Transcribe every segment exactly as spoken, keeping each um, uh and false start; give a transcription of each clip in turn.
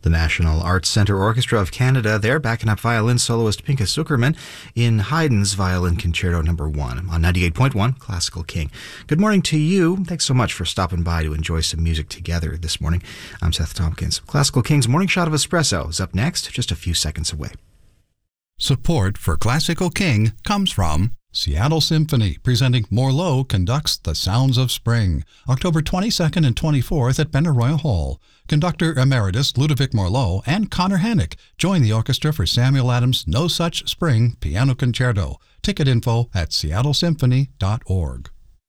The National Arts Centre Orchestra of Canada, they're backing up violin soloist Pinka Zukerman in Haydn's Violin Concerto Number One on ninety-eight point one Classical King. Good morning to you. Thanks so much for stopping by to enjoy some music together this morning. I'm Seth Tompkins. Classical King's Morning Shot of Espresso is up next, just a few seconds away. Support for Classical King comes from Seattle Symphony, presenting Morleau Conducts the Sounds of Spring, October twenty-second and twenty-fourth at Benaroya Hall. Conductor Emeritus Ludovic Morleau and Connor Hannock join the orchestra for Samuel Adams' No Such Spring Piano Concerto. Ticket info at seattle symphony dot org.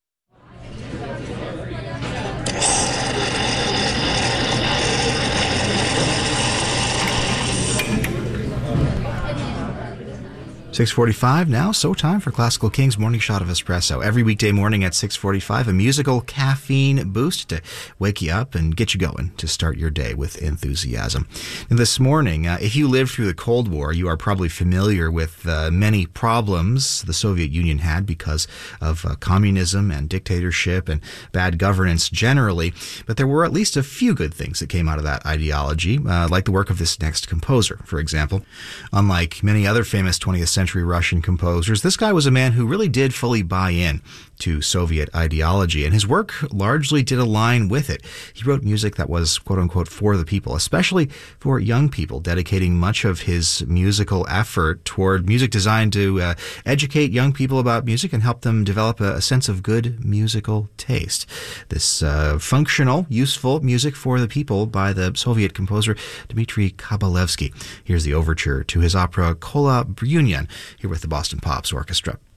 six forty-five now, so time for Classical King's Morning Shot of Espresso. Every weekday morning at six forty-five, a musical caffeine boost to wake you up and get you going to start your day with enthusiasm. And this morning, uh, if you lived through the Cold War, you are probably familiar with uh, many problems the Soviet Union had because of uh, communism and dictatorship and bad governance generally. But there were at least a few good things that came out of that ideology, uh, like the work of this next composer, for example. Unlike many other famous twentieth century Russian composers, this guy was a man who really did fully buy in to Soviet ideology, and his work largely did align with it. He wrote music that was quote-unquote for the people, especially for young people, dedicating much of his musical effort toward music designed to uh, educate young people about music and help them develop a, a sense of good musical taste. This uh, functional, useful music for the people by the Soviet composer Dmitry Kabalevsky. Here's the overture to his opera Kola Bryunian, here with the Boston Pops Orchestra.